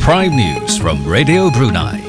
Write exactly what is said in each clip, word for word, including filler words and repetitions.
Prime News from Radio Brunei.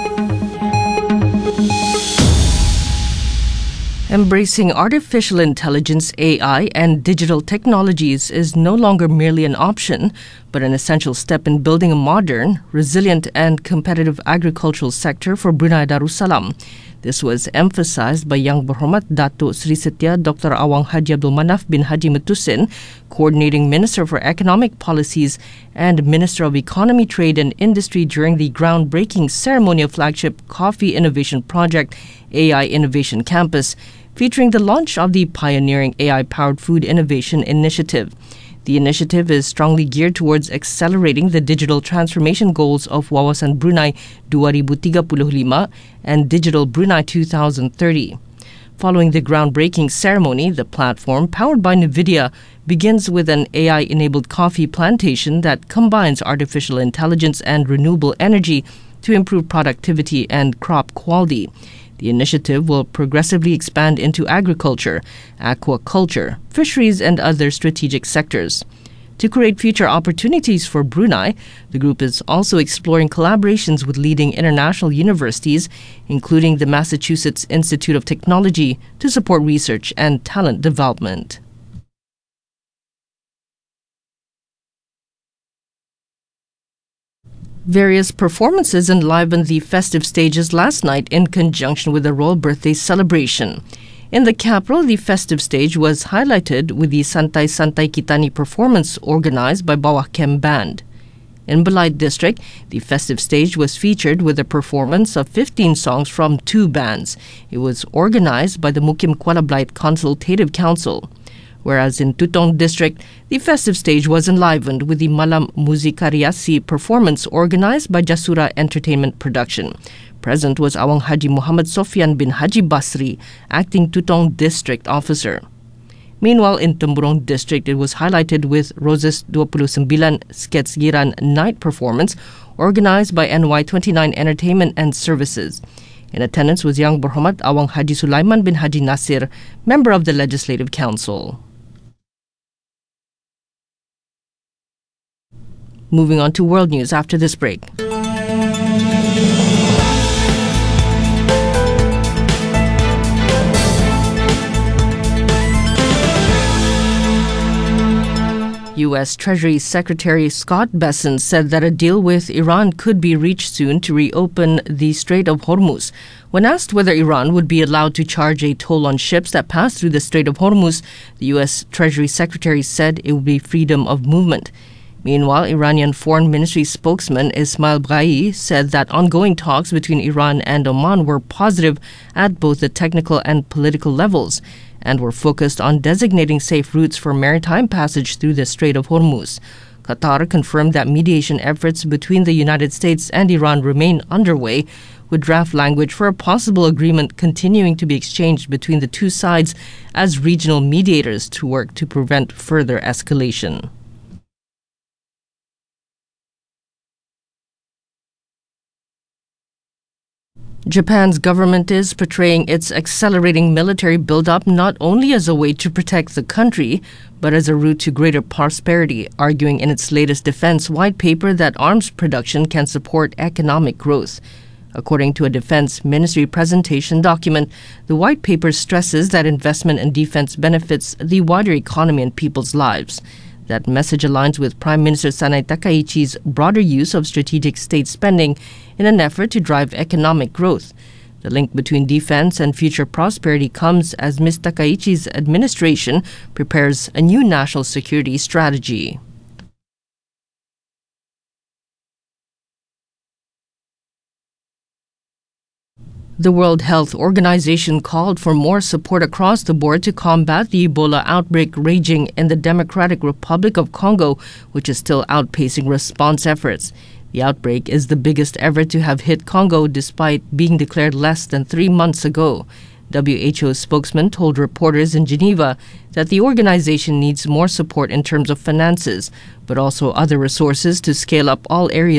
Embracing artificial intelligence, A I, and digital technologies is no longer merely an option, but an essential step in building a modern, resilient, and competitive agricultural sector for Brunei Darussalam. This was emphasized by Yang Berhormat Datuk Seri Setia Doctor Awang Haji Abdul Manaf bin Haji Matusin, Coordinating Minister for Economic Policies and Minister of Economy, Trade and Industry during the groundbreaking ceremony of flagship Coffee Innovation Project, A I Innovation Campus, featuring the launch of the pioneering A I-powered food innovation initiative. The initiative is strongly geared towards accelerating the digital transformation goals of Wawasan Brunei dua ribu tiga puluh lima and Digital Brunei two thousand thirty. Following the groundbreaking ceremony, the platform, powered by NVIDIA, begins with an A I-enabled coffee plantation that combines artificial intelligence and renewable energy to improve productivity and crop quality. The initiative will progressively expand into agriculture, aquaculture, fisheries, and other strategic sectors. To create future opportunities for Brunei, the group is also exploring collaborations with leading international universities, including the Massachusetts Institute of Technology, to support research and talent development. Various performances enlivened the festive stages last night in conjunction with the royal birthday celebration. In the capital, the festive stage was highlighted with the Santai Santai Kitani performance organized by Bawah Kem Band. In Belait District, the festive stage was featured with a performance of fifteen songs from two bands. It was organized by the Mukim Kuala Belait Consultative Council. Whereas in Tutong District, the festive stage was enlivened with the Malam Muzikariasi performance organized by Jasura Entertainment Production. Present was Awang Haji Muhammad Sofyan bin Haji Basri, acting Tutong District Officer. Meanwhile, in Temburong District, it was highlighted with Roses dua puluh sembilan Sketsgiran night performance organized by N Y twenty-nine Entertainment and Services. In attendance was Yang Berhormat Awang Haji Sulaiman bin Haji Nasir, member of the Legislative Council. Moving on to world news after this break. U S Treasury Secretary Scott Bessent said that a deal with Iran could be reached soon to reopen the Strait of Hormuz. When asked whether Iran would be allowed to charge a toll on ships that pass through the Strait of Hormuz, the U S Treasury Secretary said it would be freedom of movement. Meanwhile, Iranian Foreign Ministry spokesman Ismail Baghai said that ongoing talks between Iran and Oman were positive at both the technical and political levels, and were focused on designating safe routes for maritime passage through the Strait of Hormuz. Qatar confirmed that mediation efforts between the United States and Iran remain underway, with draft language for a possible agreement continuing to be exchanged between the two sides as regional mediators to work to prevent further escalation. Japan's government is portraying its accelerating military buildup not only as a way to protect the country, but as a route to greater prosperity, arguing in its latest defense white paper that arms production can support economic growth. According to a Defense Ministry presentation document, the white paper stresses that investment in defense benefits the wider economy and people's lives. That message aligns with Prime Minister Sanai Takaichi's broader use of strategic state spending in an effort to drive economic growth. The link between defense and future prosperity comes as Miz Takaichi's administration prepares a new national security strategy. The World Health Organization called for more support across the board to combat the Ebola outbreak raging in the Democratic Republic of Congo, which is still outpacing response efforts. The outbreak is the biggest ever to have hit Congo despite being declared less than three months ago. W H O spokesman told reporters in Geneva that the organization needs more support in terms of finances, but also other resources to scale up all areas